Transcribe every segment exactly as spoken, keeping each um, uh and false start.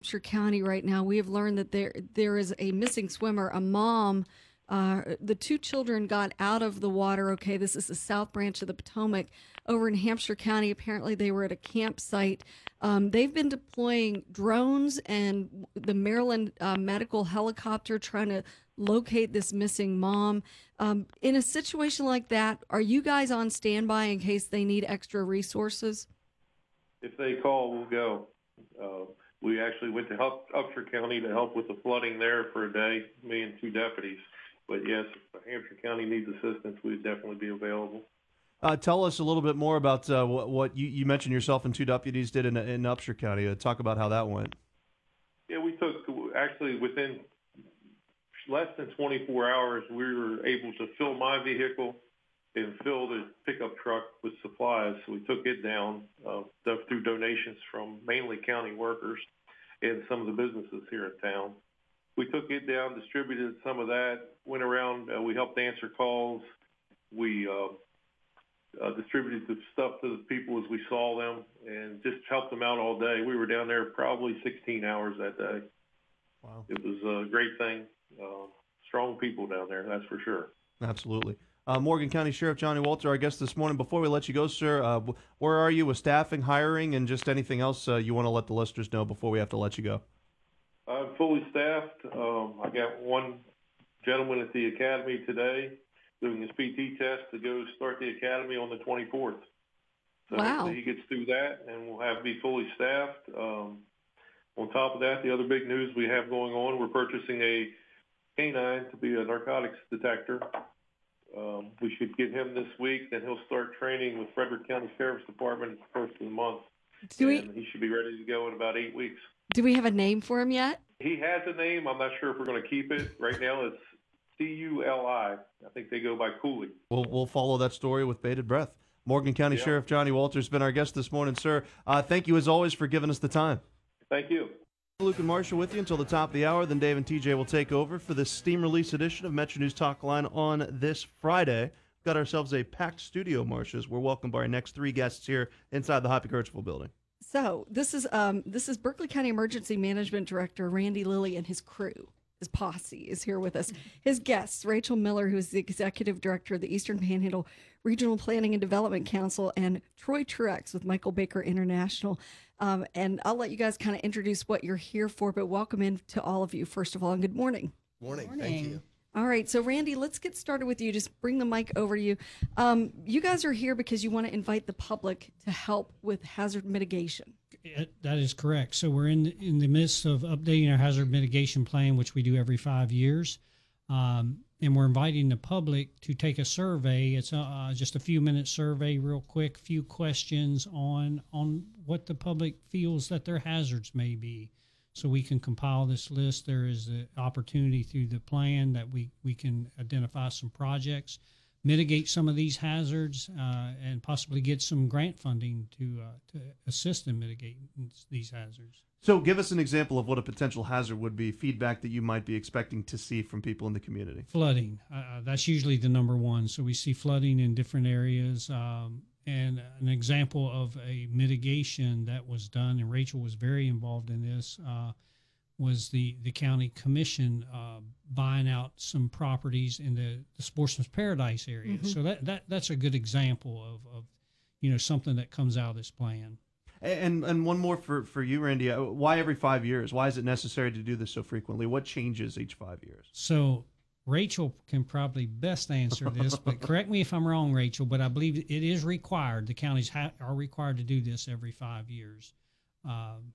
Hampshire County right now. We have learned that there there is a missing swimmer, a mom. Uh, the two children got out of the water. Okay, this is the South Branch of the Potomac over in Hampshire County. Apparently, they were at a campsite. Um, they've been deploying drones and the Maryland uh, medical helicopter trying to locate this missing mom. Um, in a situation like that, are you guys on standby in case they need extra resources? If they call, we'll go. Uh, we actually went to help Upshur County to help with the flooding there for a day, me and two deputies. But yes, if Hampshire County needs assistance, we'd definitely be available. Uh, tell us a little bit more about uh, what, what you, you mentioned yourself and two deputies did in, in Upshur County. Uh, talk about how that went. Yeah, we took, actually within less than twenty-four hours, we were able to fill my vehicle and fill the pickup truck with supplies. So we took it down uh, through donations from mainly county workers and some of the businesses here in town. We took it down, distributed some of that, went around, uh, we helped answer calls. We uh, uh, distributed the stuff to the people as we saw them and just helped them out all day. We were down there probably sixteen hours that day. Wow. It was a great thing. Uh, strong people down there, that's for sure. Absolutely. Uh, Morgan County Sheriff Johnny Walter, our guest this morning. Before we let you go, sir, uh, where are you with staffing, hiring, and just anything else uh, you want to let the listeners know before we have to let you go? I'm fully staffed. Um, I got one gentleman at the academy today doing his P T test to go start the academy on the twenty-fourth. So wow. he gets through that, and we'll have to be fully staffed. Um, on top of that, the other big news we have going on, we're purchasing a canine to be a narcotics detector. Um, we should get him this week, then he'll start training with Frederick County Sheriff's Department at the first of the month. Do and we, he should be ready to go in about eight weeks. do we have a name for him yet? He has a name. I'm not sure if we're going to keep it. Right now it's C U L I. I think they go by Cooley. We'll, we'll follow that story with bated breath. Morgan County Yeah. Sheriff Johnny Walter has been our guest this morning, sir. Uh, thank you, as always, for giving us the time. Thank you. Luke and Marshall with you until the top of the hour. Then Dave and T J will take over for the steam release edition of Metro News Talk Line on this Friday. Got ourselves a packed studio, Marshes. We're welcomed by our next three guests here inside the Hoppy Kirchville building. So this is um, this is Berkeley County Emergency Management Director Randy Lilly and his crew. His posse is here with us. His guests, Rachel Miller, who is the Executive Director of the Eastern Panhandle Regional Planning and Development Council, and Troy Truex with Michael Baker International. Um, and I'll let you guys kind of introduce what you're here for, but welcome in to all of you, first of all, and good morning. Morning. Morning. Thank you. All right, so Randy, let's get started with you. Just bring the mic over to you. Um, you guys are here because you want to invite the public to help with hazard mitigation. It, that is correct. So we're in in the midst of updating our hazard mitigation plan, which we do every five years, um, and we're inviting the public to take a survey. It's a, uh, just a few minute survey, real quick, few questions on on what the public feels that their hazards may be. So we can compile this list. There is an opportunity through the plan that we, we can identify some projects, mitigate some of these hazards, uh, and possibly get some grant funding to uh, to assist in mitigating these hazards. So give us an example of what a potential hazard would be, feedback that you might be expecting to see from people in the community. Flooding, uh, that's usually the number one. So we see flooding in different areas. Um, and an example of a mitigation that was done, and Rachel was very involved in this, uh, was the, the county commission uh, buying out some properties in the, the Sportsman's Paradise area. Mm-hmm. So that, that that's a good example of, of, you know, something that comes out of this plan. And and one more for, for you, Randy. Why every five years? Why is it necessary to do this so frequently? What changes each five years? So Rachel can probably best answer this, but correct me if I'm wrong, Rachel, but I believe it is required. The counties ha- are required to do this every five years. Um,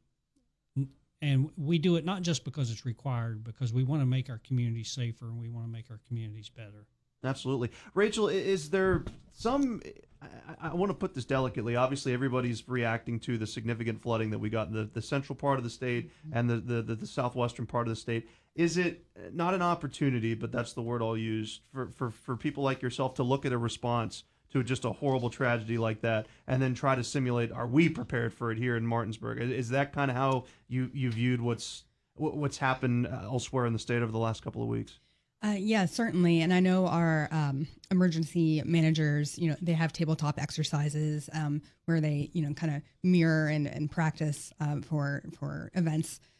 and we do it not just because it's required, because we want to make our communities safer and we want to make our communities better. Absolutely. Rachel, is there some, I, I want to put this delicately, obviously everybody's reacting to the significant flooding that we got in the, the central part of the state and the, the, the, the southwestern part of the state. Is it not an opportunity, but that's the word I'll use, for, for, for people like yourself to look at a response to just a horrible tragedy like that and then try to simulate, are we prepared for it here in Martinsburg? Is that kind of how you, you viewed what's what's happened elsewhere in the state over the last couple of weeks? Uh, yeah, certainly. And I know our um, emergency managers, you know, they have tabletop exercises um, where they, you know, kind of mirror and, and practice um, for for events